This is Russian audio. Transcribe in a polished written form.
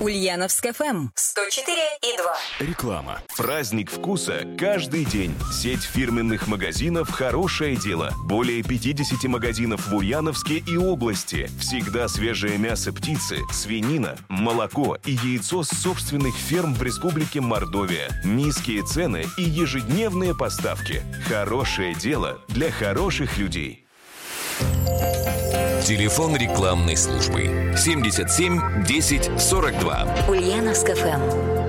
Ульяновск ФМ 104,2. Реклама. Праздник вкуса каждый день. Сеть фирменных магазинов «Хорошее дело». Более 50 магазинов в Ульяновске и области. Всегда свежее мясо птицы, свинина, молоко и яйцо с собственных ферм в Республике Мордовия. Низкие цены и ежедневные поставки. «Хорошее дело» для хороших людей. Телефон рекламной службы 77 10 42. Ульяновск ФМ.